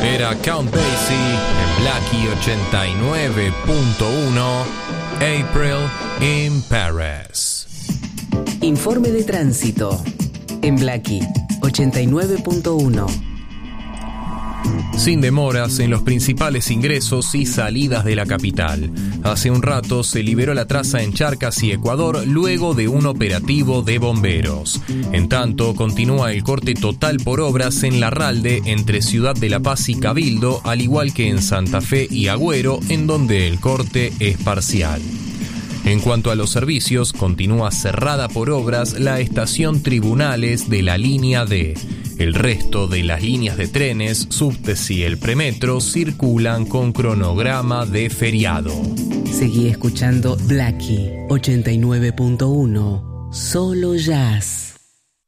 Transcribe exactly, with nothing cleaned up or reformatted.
Era Count Basie en Blackie ochenta y nueve punto uno, April in Paris. Informe de tránsito en Blackie ochenta y nueve punto uno. Sin demoras en los principales ingresos y salidas de la capital. Hace un rato se liberó la traza en Charcas y Ecuador luego de un operativo de bomberos. En tanto, continúa el corte total por obras en Larralde entre Ciudad de La Paz y Cabildo, al igual que en Santa Fe y Agüero, en donde el corte es parcial. En cuanto a los servicios, continúa cerrada por obras la estación Tribunales de la línea D. El resto de las líneas de trenes, subtes y el premetro circulan con cronograma de feriado. Seguí escuchando Blackie ochenta y nueve punto uno, solo jazz.